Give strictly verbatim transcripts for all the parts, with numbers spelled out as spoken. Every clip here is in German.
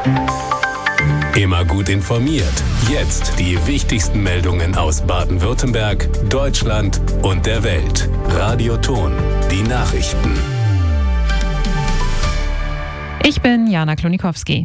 Immer gut informiert. Jetzt die wichtigsten Meldungen aus Baden-Württemberg, Deutschland und der Welt. Radio Ton, die Nachrichten. Ich bin Jana Klonikowski.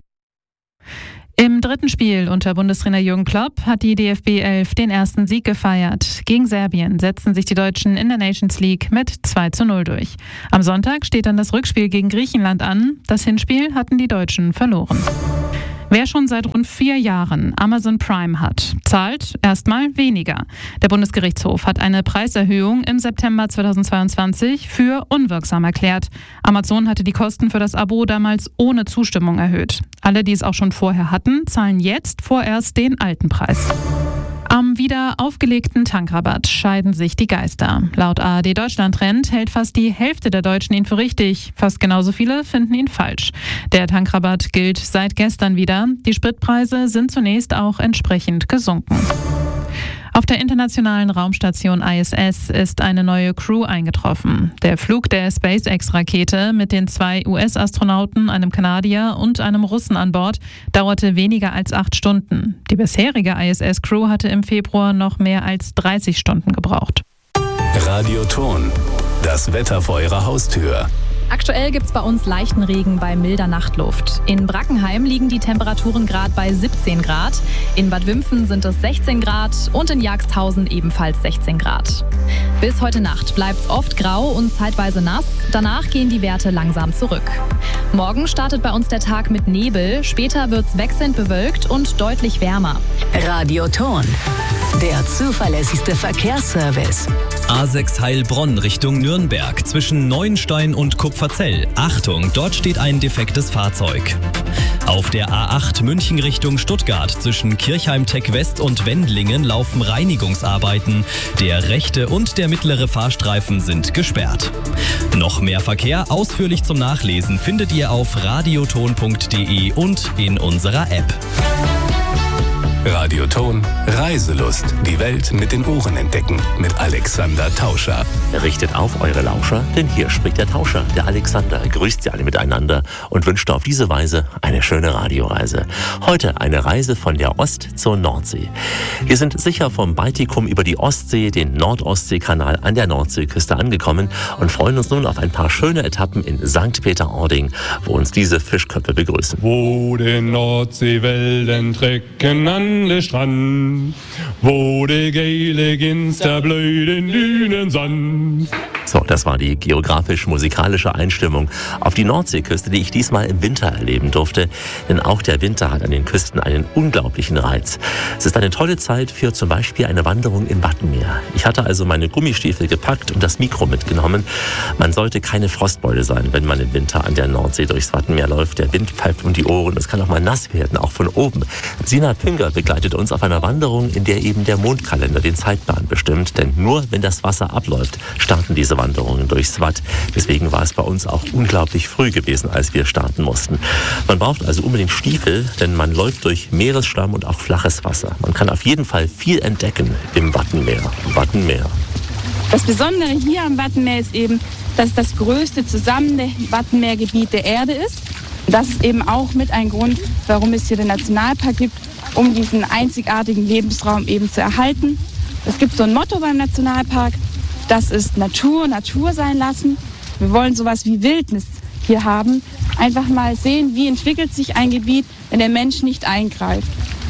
Im dritten Spiel unter Bundestrainer Jürgen Klopp hat die D F B elf den ersten Sieg gefeiert. Gegen Serbien setzten sich die Deutschen in der Nations League mit zwei zu null durch. Am Sonntag steht dann das Rückspiel gegen Griechenland an. Das Hinspiel hatten die Deutschen verloren. Wer schon seit rund vier Jahren Amazon Prime hat, zahlt erstmal weniger. Der Bundesgerichtshof hat eine Preiserhöhung im September zweitausendzweiundzwanzig für unwirksam erklärt. Amazon hatte die Kosten für das Abo damals ohne Zustimmung erhöht. Alle, die es auch schon vorher hatten, zahlen jetzt vorerst den alten Preis. Am wieder aufgelegten Tankrabatt scheiden sich die Geister. Laut A R D Deutschland-Trend hält fast die Hälfte der Deutschen ihn für richtig. Fast genauso viele finden ihn falsch. Der Tankrabatt gilt seit gestern wieder. Die Spritpreise sind zunächst auch entsprechend gesunken. Auf der internationalen Raumstation I S S ist eine neue Crew eingetroffen. Der Flug der SpaceX-Rakete mit den zwei U S-Astronauten, einem Kanadier und einem Russen an Bord dauerte weniger als acht Stunden. Die bisherige I S S-Crew hatte im Februar noch mehr als dreißig Stunden gebraucht. Radio Ton, das Wetter vor Ihrer Haustür. Aktuell gibt es bei uns leichten Regen bei milder Nachtluft. In Brackenheim liegen die Temperaturen gerade bei siebzehn Grad. In Bad Wimpfen sind es sechzehn Grad und in Jagdshausen ebenfalls sechzehn Grad. Bis heute Nacht bleibt es oft grau und zeitweise nass. Danach gehen die Werte langsam zurück. Morgen startet bei uns der Tag mit Nebel. Später wird es wechselnd bewölkt und deutlich wärmer. Radio Ton, der zuverlässigste Verkehrsservice. A sechs Heilbronn Richtung Nürnberg zwischen Neuenstein und Kupferzell. Achtung, dort steht ein defektes Fahrzeug. Auf der A acht München Richtung Stuttgart zwischen Kirchheim-Tech West und Wendlingen laufen Reinigungsarbeiten. Der rechte und der mittlere Fahrstreifen sind gesperrt. Noch mehr Verkehr ausführlich zum Nachlesen findet ihr auf radioton punkt de und in unserer App. Radio Ton, Reiselust. Die Welt mit den Ohren entdecken. Mit Alexander Tauscher. Richtet auf eure Lauscher, denn hier spricht der Tauscher, der Alexander. Grüßt sie alle miteinander und wünscht auf diese Weise eine schöne Radioreise. Heute eine Reise von der Ost- zur Nordsee. Wir sind sicher vom Baltikum über die Ostsee, den Nord-Ostsee-Kanal an der Nordseeküste angekommen und freuen uns nun auf ein paar schöne Etappen in Sankt Peter-Ording, wo uns diese Fischköpfe begrüßen. Wo die Nordseewellen trecken an den Strand, wo die geile Ginster blüht in Dünensand. So, das war die geografisch-musikalische Einstimmung auf die Nordseeküste, die ich diesmal im Winter erleben durfte. Denn auch der Winter hat an den Küsten einen unglaublichen Reiz. Es ist eine tolle Zeit für zum Beispiel eine Wanderung im Wattenmeer. Ich hatte also meine Gummistiefel gepackt und das Mikro mitgenommen. Man sollte keine Frostbeule sein, wenn man im Winter an der Nordsee durchs Wattenmeer läuft. Der Wind pfeift um die Ohren, es kann auch mal nass werden, auch von oben. Sina Pünger begleitet uns auf einer Wanderung, in der eben der Mondkalender den Zeitplan bestimmt. Denn nur wenn das Wasser abläuft, starten diese Wanderungen durchs Watt. Deswegen war es bei uns auch unglaublich früh gewesen, als wir starten mussten. Man braucht also unbedingt Stiefel, denn man läuft durch Meeresschlamm und auch flaches Wasser. Man kann auf jeden Fall viel entdecken im Wattenmeer. Wattenmeer. Das Besondere hier am Wattenmeer ist eben, dass es das größte zusammenhängende Wattenmeergebiet der Erde ist. Das ist eben auch mit ein Grund, warum es hier den Nationalpark gibt, um diesen einzigartigen Lebensraum eben zu erhalten. Es gibt so ein Motto beim Nationalpark, das ist Natur, Natur sein lassen. Wir wollen sowas wie Wildnis hier haben. Einfach mal sehen, wie entwickelt sich ein Gebiet, wenn der Mensch nicht eingreift.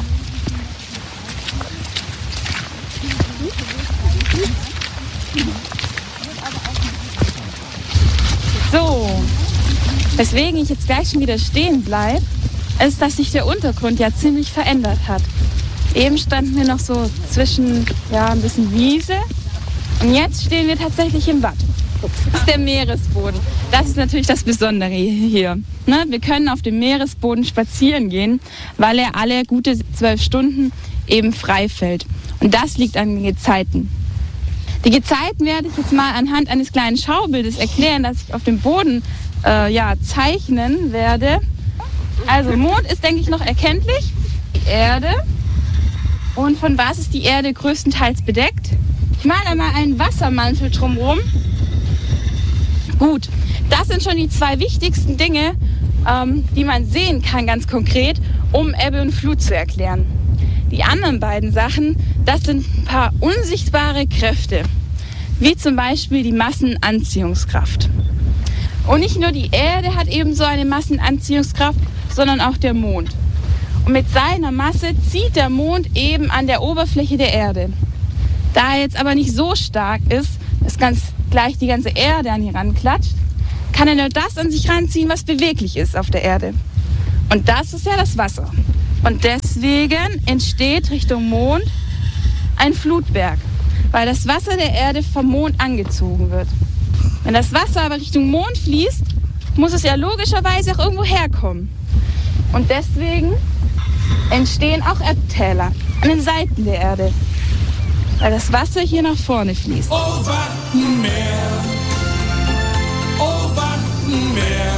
So, weswegen ich jetzt gleich schon wieder stehen bleibe, ist, dass sich der Untergrund ja ziemlich verändert hat. Eben standen wir noch so zwischen ja, ein bisschen Wiese und jetzt stehen wir tatsächlich im Watt. Das ist der Meeresboden. Das ist natürlich das Besondere hier. Ne? Wir können auf dem Meeresboden spazieren gehen, weil er alle gute zwölf Stunden eben frei fällt. Und das liegt an den Gezeiten. Die Gezeiten werde ich jetzt mal anhand eines kleinen Schaubildes erklären, das ich auf dem Boden äh, ja, zeichnen werde. Also Mond ist, denke ich, noch erkenntlich. Die Erde. Und von was ist die Erde größtenteils bedeckt? Ich male einmal einen Wassermantel drumherum. Gut, das sind schon die zwei wichtigsten Dinge, ähm, die man sehen kann ganz konkret, um Ebbe und Flut zu erklären. Die anderen beiden Sachen, das sind ein paar unsichtbare Kräfte, wie zum Beispiel die Massenanziehungskraft. Und nicht nur die Erde hat eben so eine Massenanziehungskraft, sondern auch der Mond. Und mit seiner Masse zieht der Mond eben an der Oberfläche der Erde. Da er jetzt aber nicht so stark ist, dass ganz gleich die ganze Erde an ihn ranklatscht, kann er nur das an sich ranziehen, was beweglich ist auf der Erde. Und das ist ja das Wasser. Und deswegen entsteht Richtung Mond ein Flutberg, weil das Wasser der Erde vom Mond angezogen wird. Wenn das Wasser aber Richtung Mond fließt, muss es ja logischerweise auch irgendwo herkommen. Und deswegen entstehen auch Ebbtäler an den Seiten der Erde, weil das Wasser hier nach vorne fließt. Oh, Wattenmeer, oh, Wattenmeer.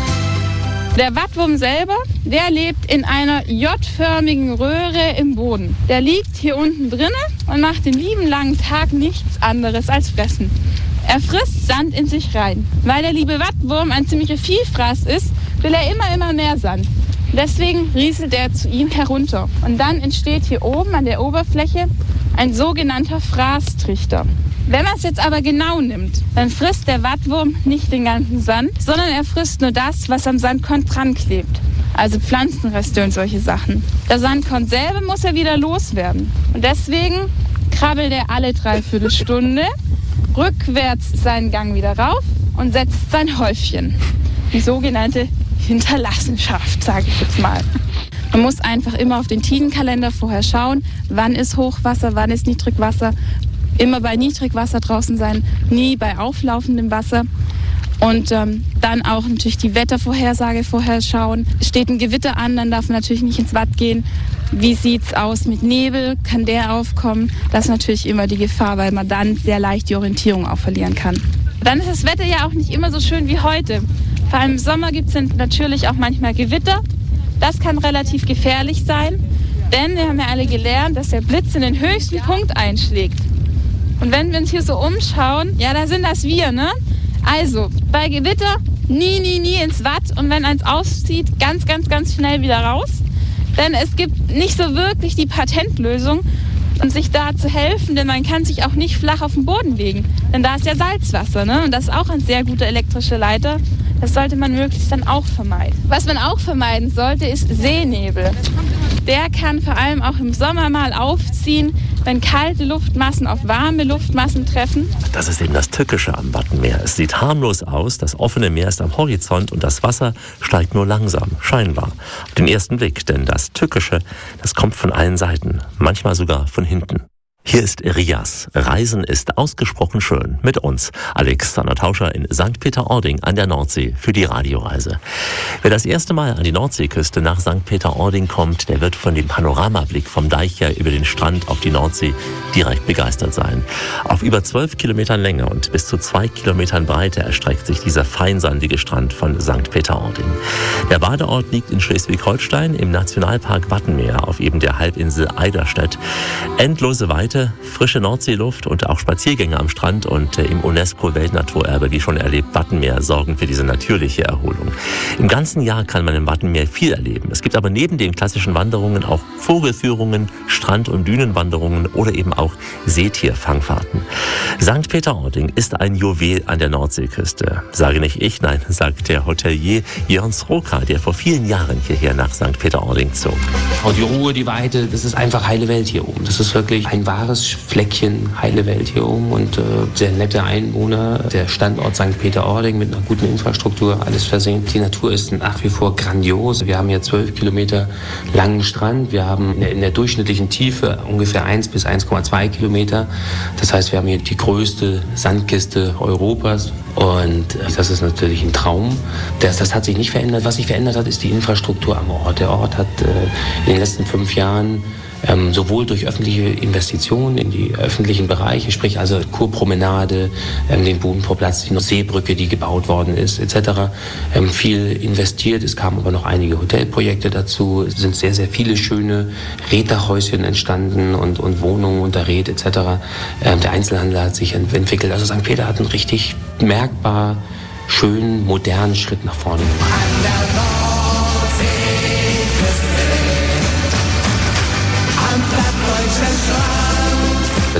Der Wattwurm selber, der lebt in einer J-förmigen Röhre im Boden. Der liegt hier unten drinne und macht den lieben langen Tag nichts anderes als fressen. Er frisst Sand in sich rein. Weil der liebe Wattwurm ein ziemlicher Vielfraß ist, will er immer, immer mehr Sand. Deswegen rieselt er zu ihm herunter. Und dann entsteht hier oben an der Oberfläche ein sogenannter Fraßtrichter. Wenn man es jetzt aber genau nimmt, dann frisst der Wattwurm nicht den ganzen Sand, sondern er frisst nur das, was am Sandkorn dran klebt. Also Pflanzenreste und solche Sachen. Der Sandkorn selber muss er wieder loswerden. Und deswegen krabbelt er alle dreiviertel Stunde rückwärts seinen Gang wieder rauf und setzt sein Häufchen. Die sogenannte Hinterlassenschaft, sage ich jetzt mal. Man muss einfach immer auf den Tidenkalender vorher schauen, wann ist Hochwasser, wann ist Niedrigwasser. Immer bei Niedrigwasser draußen sein, nie bei auflaufendem Wasser. Und ähm, dann auch natürlich die Wettervorhersage vorher schauen. Steht ein Gewitter an, dann darf man natürlich nicht ins Watt gehen. Wie sieht's aus mit Nebel? Kann der aufkommen? Das ist natürlich immer die Gefahr, weil man dann sehr leicht die Orientierung auch verlieren kann. Dann ist das Wetter ja auch nicht immer so schön wie heute. Vor allem im Sommer gibt es natürlich auch manchmal Gewitter. Das kann relativ gefährlich sein, denn wir haben ja alle gelernt, dass der Blitz in den höchsten Punkt einschlägt. Und wenn wir uns hier so umschauen, ja, da sind das wir, ne? Also, bei Gewitter nie, nie, nie ins Watt und wenn eins auszieht, ganz, ganz, ganz schnell wieder raus. Denn es gibt nicht so wirklich die Patentlösung, um sich da zu helfen, denn man kann sich auch nicht flach auf den Boden legen. Denn da ist ja Salzwasser, ne? Und das ist auch ein sehr guter elektrischer Leiter. Das sollte man möglichst dann auch vermeiden. Was man auch vermeiden sollte, ist Seenebel. Der kann vor allem auch im Sommer mal aufziehen, wenn kalte Luftmassen auf warme Luftmassen treffen. Das ist eben das Tückische am Wattenmeer. Es sieht harmlos aus, das offene Meer ist am Horizont und das Wasser steigt nur langsam, scheinbar. Auf den ersten Blick, denn das Tückische, das kommt von allen Seiten, manchmal sogar von hinten. Hier ist Rias. Reisen ist ausgesprochen schön. Mit uns, Alexander Tauscher in Sankt Peter-Ording an der Nordsee für die Radioreise. Wer das erste Mal an die Nordseeküste nach Sankt Peter-Ording kommt, der wird von dem Panoramablick vom Deich her über den Strand auf die Nordsee direkt begeistert sein. Auf über zwölf Kilometern Länge und bis zu zwei Kilometern Breite erstreckt sich dieser feinsandige Strand von Sankt Peter-Ording. Der Badeort liegt in Schleswig-Holstein im Nationalpark Wattenmeer auf eben der Halbinsel Eiderstedt. Endlose Weite, frische Nordseeluft und auch Spaziergänge am Strand und äh, im UNESCO-Weltnaturerbe, wie schon erlebt, Wattenmeer sorgen für diese natürliche Erholung. Im ganzen Jahr kann man im Wattenmeer viel erleben. Es gibt aber neben den klassischen Wanderungen auch Vogelführungen, Strand- und Dünenwanderungen oder eben auch Seetierfangfahrten. Sankt Peter-Ording ist ein Juwel an der Nordseeküste. Sage nicht ich, nein, sagt der Hotelier Jörn Sroka, der vor vielen Jahren hierher nach Sankt Peter-Ording zog. Und die Ruhe, die Weite, das ist einfach heile Welt hier oben. Das ist wirklich ein wahres Fleckchen, heile Welt hier oben und äh, sehr nette Einwohner. Der Standort Sankt Peter-Ording mit einer guten Infrastruktur, alles versehen. Die Natur ist nach wie vor grandios. Wir haben hier zwölf Kilometer langen Strand. Wir haben in der, in der durchschnittlichen Tiefe ungefähr eins bis eins Komma zwei Kilometer. Das heißt, wir haben hier die größte Sandkiste Europas. Und das ist natürlich ein Traum. Das, das hat sich nicht verändert. Was sich verändert hat, ist die Infrastruktur am Ort. Der Ort hat äh, in den letzten fünf Jahren Ähm, sowohl durch öffentliche Investitionen in die öffentlichen Bereiche, sprich also Kurpromenade, ähm, den Bodenvorplatz, die Seebrücke, die gebaut worden ist, et cetera, ähm, viel investiert. Es kamen aber noch einige Hotelprojekte dazu. Es sind sehr, sehr viele schöne Reddachhäuschen entstanden und, und Wohnungen unter Red, et cetera. Ähm, der Einzelhandel hat sich ent- entwickelt. Also Sankt Peter hat einen richtig merkbar schönen, modernen Schritt nach vorne gemacht.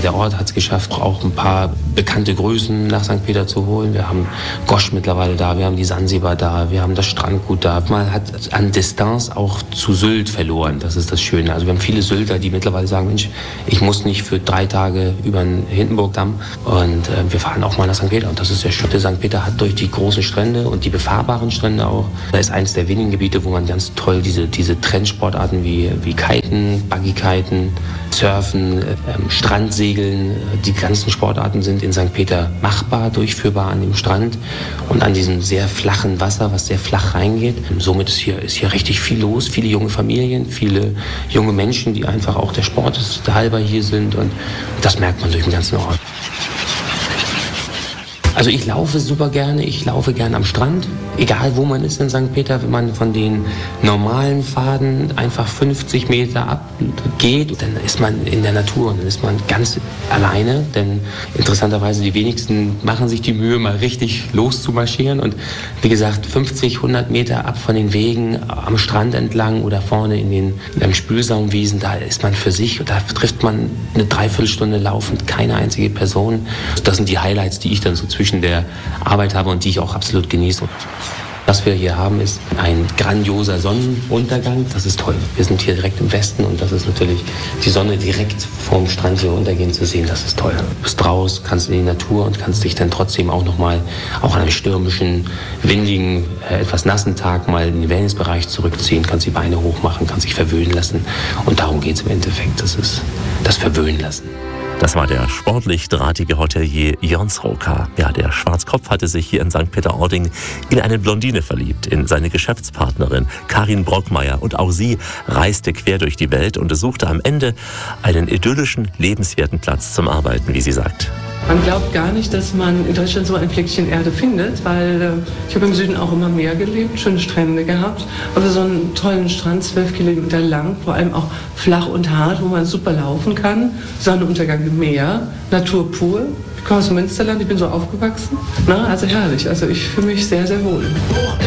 der Ort hat es geschafft, auch ein paar bekannte Größen nach Sankt Peter zu holen. Wir haben Gosch mittlerweile da, wir haben die Sansibar da, wir haben das Strandgut da. Man hat an Distanz auch zu Sylt verloren, das ist das Schöne. Also wir haben viele Sylter, die mittlerweile sagen, Mensch, ich muss nicht für drei Tage über den Hindenburgdamm und äh, wir fahren auch mal nach Sankt Peter. Und das ist sehr schön. Sankt Peter hat durch die großen Strände und die befahrbaren Strände auch, da ist eines der wenigen Gebiete, wo man ganz toll diese, diese Trendsportarten wie, wie Kiten, Buggykiten, Surfen, äh, Strandsegeln, die ganzen Sportarten sind in Sankt Peter machbar, durchführbar an dem Strand und an diesem sehr flachen Wasser, was sehr flach reingeht. Somit ist hier, ist hier richtig viel los, viele junge Familien, viele junge Menschen, die einfach auch der Sport halber hier sind und das merkt man durch den ganzen Ort. Also ich laufe super gerne, ich laufe gerne am Strand, egal wo man ist in Sankt Peter, wenn man von den normalen Pfaden einfach fünfzig Meter abgeht, dann ist man in der Natur und dann ist man ganz alleine, denn interessanterweise die wenigsten machen sich die Mühe, mal richtig loszumarschieren und wie gesagt, fünfzig, hundert Meter ab von den Wegen am Strand entlang oder vorne in den im Spülsaumwiesen, da ist man für sich und da trifft man eine Dreiviertelstunde laufend keine einzige Person. Das sind die Highlights, die ich dann so zwischen der Arbeit habe und die ich auch absolut genieße. Was wir hier haben, ist ein grandioser Sonnenuntergang. Das ist toll. Wir sind hier direkt im Westen und das ist natürlich die Sonne direkt vorm Strand hier untergehen zu sehen. Das ist toll. Du bist raus, kannst in die Natur und kannst dich dann trotzdem auch nochmal, auch an einem stürmischen, windigen, äh, etwas nassen Tag mal in den Wellnessbereich zurückziehen, kannst die Beine hochmachen, kannst dich verwöhnen lassen. Und darum geht es im Endeffekt. Das ist das Verwöhnen lassen. Das war der sportlich drahtige Hotelier Jöns Roka. Ja, der Schwarzkopf hatte sich hier in Sankt Peter-Ording in eine Blondine verliebt, in seine Geschäftspartnerin Karin Brockmeier. Und auch sie reiste quer durch die Welt und suchte am Ende einen idyllischen, lebenswerten Platz zum Arbeiten, wie sie sagt. Man glaubt gar nicht, dass man in Deutschland so ein Fleckchen Erde findet, weil äh, ich habe im Süden auch immer Meer gelebt, schöne Strände gehabt, aber so einen tollen Strand, zwölf Kilometer lang, vor allem auch flach und hart, wo man super laufen kann, Sonnenuntergang im Meer, Natur pur. Ich komme aus dem Münsterland, ich bin so aufgewachsen, na, also herrlich, also ich fühle mich sehr, sehr wohl.